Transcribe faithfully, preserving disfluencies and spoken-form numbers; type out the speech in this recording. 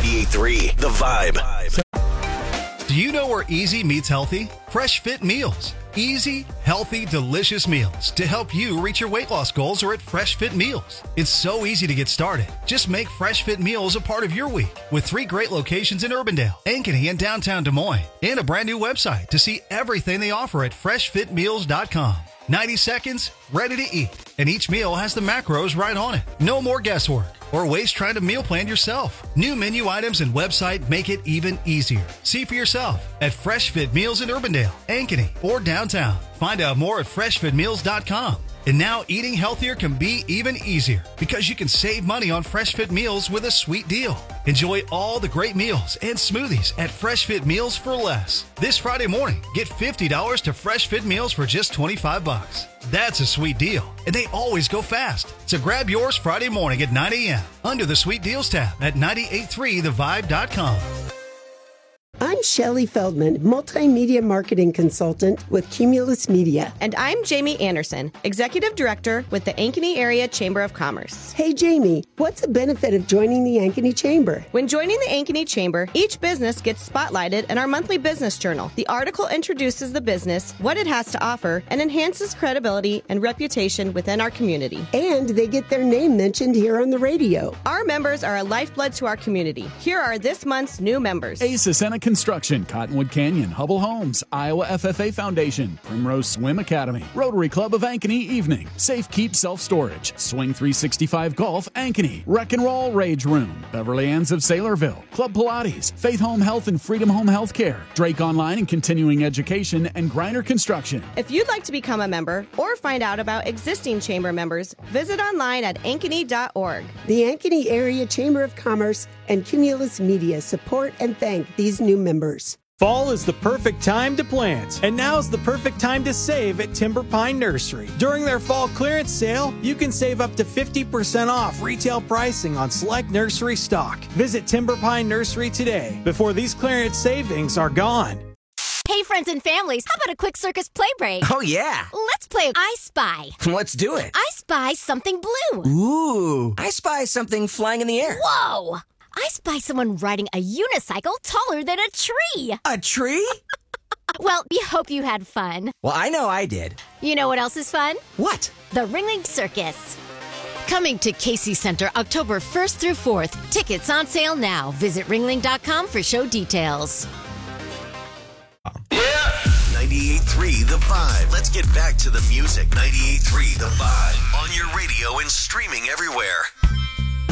ninety-eight point three The Vibe. Do you know where easy meets healthy? Fresh Fit Meals. Easy, healthy, delicious meals to help you reach your weight loss goals are at Fresh Fit Meals. It's so easy to get started. Just make Fresh Fit Meals a part of your week with three great locations in Urbandale, Ankeny, and downtown Des Moines, and a brand new website to see everything they offer at fresh fit meals dot com. ninety seconds, ready to eat, and each meal has the macros right on it. No more guesswork or waste trying to meal plan yourself. New menu items and website make it even easier. See for yourself at Fresh Fit Meals in Urbandale, Ankeny, or downtown. Find out more at fresh fit meals dot com. And now eating healthier can be even easier because you can save money on Fresh Fit Meals with a sweet deal. Enjoy all the great meals and smoothies at Fresh Fit Meals for less. This Friday morning, get fifty dollars to Fresh Fit Meals for just twenty-five bucks. That's a sweet deal, and they always go fast. So grab yours Friday morning at nine a.m. under the Sweet Deals tab at ninety-eight point three the vibe dot com. I'm Shelley Feldman, multimedia marketing consultant with Cumulus Media. And I'm Jamie Anderson, executive director with the Ankeny Area Chamber of Commerce. Hey, Jamie, what's the benefit of joining the Ankeny Chamber? When joining the Ankeny Chamber, each business gets spotlighted in our monthly business journal. The article introduces the business, what it has to offer, and enhances credibility and reputation within our community. And they get their name mentioned here on the radio. Our members are a lifeblood to our community. Here are this month's new members. ACES and Construction, Cottonwood Canyon, Hubble Homes, Iowa F F A Foundation, Primrose Swim Academy, Rotary Club of Ankeny Evening, Safe Keep Self Storage, Swing three sixty-five Golf Ankeny, Wreck and Roll Rage Room, Beverly Ann's of Saylorville, Club Pilates, Faith Home Health and Freedom Home Healthcare, Drake Online and Continuing Education, and Griner Construction. If you'd like to become a member or find out about existing chamber members, visit online at ankeny dot org. The Ankeny Area Chamber of Commerce and Cumulus Media support and thank these new members. Fall is the perfect time to plant, and now's the perfect time to save at Timber Pine Nursery. During their fall clearance sale, you can save up to fifty percent off retail pricing on select nursery stock. Visit Timber Pine Nursery today before these clearance savings are gone. Hey, friends and families, how about a quick circus play break? Oh, yeah. Let's play I Spy. Let's do it. I spy something blue. Ooh. I spy something flying in the air. Whoa. I spy someone riding a unicycle taller than a tree. A tree? Well, we hope you had fun. Well, I know I did. You know what else is fun? What? The Ringling Circus. Coming to Casey Center October first through fourth. Tickets on sale now. Visit ringling dot com for show details. ninety-eight point three The Vibe. Let's get back to the music. ninety-eight point three The Vibe. On your radio and streaming everywhere.